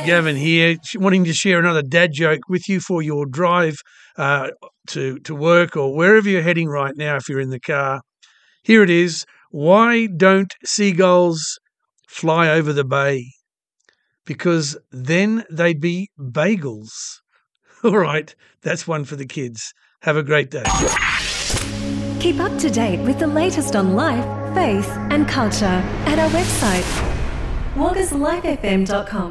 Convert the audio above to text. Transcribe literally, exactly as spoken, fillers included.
Gavin here, wanting to share another dad joke with you for your drive uh, to, to work or wherever you're heading right now if you're in the car. Here it is. Why don't seagulls fly over the bay? Because then they'd be bagels. All right, that's one for the kids. Have a great day. Keep up to date with the latest on life, faith and culture at our website, waggas life f m dot com.